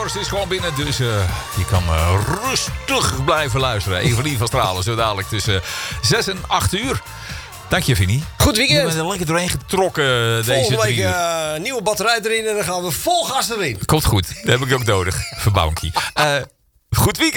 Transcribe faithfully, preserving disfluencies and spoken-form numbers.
Force is gewoon binnen. Dus uh, je kan uh, rustig blijven luisteren. Evelien van Stralen, zo dadelijk tussen zes en acht uur. Dank je, Vinnie. Goed weekend. Je bent er lekker doorheen getrokken deze Volgende week drie uur. uh, nieuwe batterij erin en dan gaan we vol gas erin. Komt goed. Dat heb ik ook nodig. Verbouwing. Uh, goed weekend.